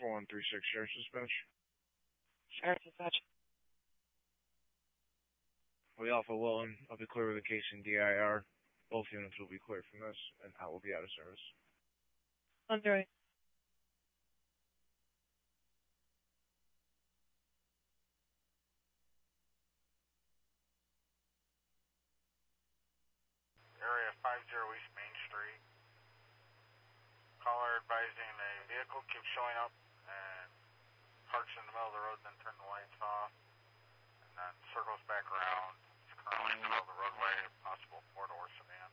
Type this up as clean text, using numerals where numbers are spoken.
4136 Sheriff's Dispatch. Sheriff's Dispatch. We Alpha Wilton. I'll be clear with the case in DIR. Both units will be cleared from this, and I will be out of service. Andre. Area 50 East Main Street. Caller advising a vehicle keeps showing up and parks in the middle of the road, then turn the lights off, and then circles back around. It's currently in the middle of the roadway, possible four-door sedan.